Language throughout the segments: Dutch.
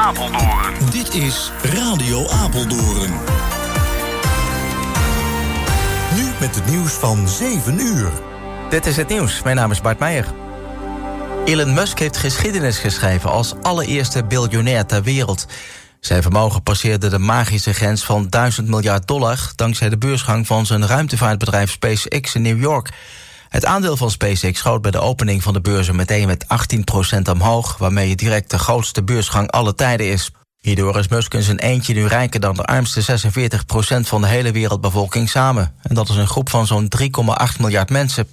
Apeldoorn. Dit is Radio Apeldoorn. Nu met het nieuws van 7 uur. Dit is het nieuws. Mijn naam is Bart Meijer. Elon Musk heeft geschiedenis geschreven als allereerste biljonair ter wereld. Zijn vermogen passeerde de magische grens van $1000 miljard... dankzij de beursgang van zijn ruimtevaartbedrijf SpaceX in New York. Het aandeel van SpaceX schoot bij de opening van de beurzen meteen met 18% omhoog... waarmee het direct de grootste beursgang aller tijden is. Hierdoor is Musk in zijn eentje nu rijker dan de armste 46% van de hele wereldbevolking samen. En dat is een groep van zo'n 3,8 miljard mensen.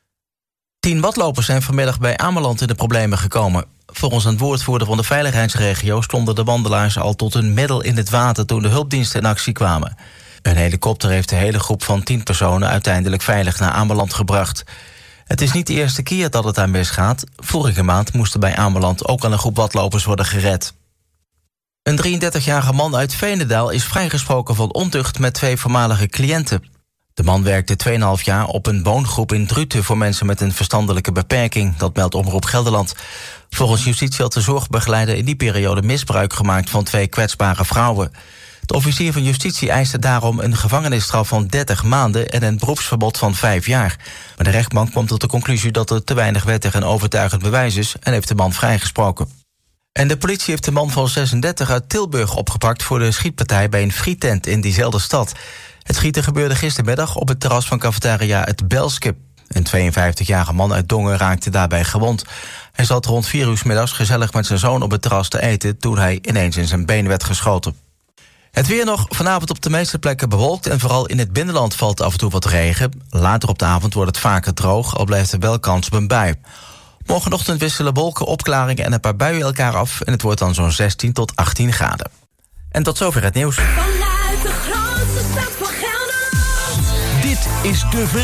10 watlopers zijn vanmiddag bij Ameland in de problemen gekomen. Volgens een woordvoerder van de veiligheidsregio stonden de wandelaars al tot hun middel in het water toen de hulpdiensten in actie kwamen. Een helikopter heeft de hele groep van 10 personen uiteindelijk veilig naar Ameland gebracht. Het is niet de eerste keer dat het daar misgaat. Vorige maand moest er bij Ameland ook al een groep watlopers worden gered. Een 33-jarige man uit Veenendaal is vrijgesproken van ontucht met 2 voormalige cliënten. De man werkte 2,5 jaar op een woongroep in Druten voor mensen met een verstandelijke beperking. Dat meldt Omroep Gelderland. Volgens justitie had de zorgbegeleider in die periode misbruik gemaakt van 2 kwetsbare vrouwen. De officier van justitie eiste daarom een gevangenisstraf van 30 maanden en een beroepsverbod van 5 jaar. Maar de rechtbank kwam tot de conclusie dat er te weinig wettig en overtuigend bewijs is en heeft de man vrijgesproken. En de politie heeft de man van 36 uit Tilburg opgepakt voor de schietpartij bij een frietent in diezelfde stad. Het schieten gebeurde gistermiddag op het terras van cafetaria Het Belske. Een 52-jarige man uit Dongen raakte daarbij gewond. Hij zat rond 4 uur 's middags gezellig met zijn zoon op het terras te eten toen hij ineens in zijn been werd geschoten. Het weer nog, vanavond op de meeste plekken bewolkt en vooral in het binnenland valt af en toe wat regen. Later op de avond wordt het vaker droog, al blijft er wel kans op een bui. Morgenochtend wisselen wolken, opklaringen en een paar buien elkaar af en het wordt dan zo'n 16 tot 18 graden. En tot zover het nieuws. Vanuit de grootste stad van Gelderland. Dit is de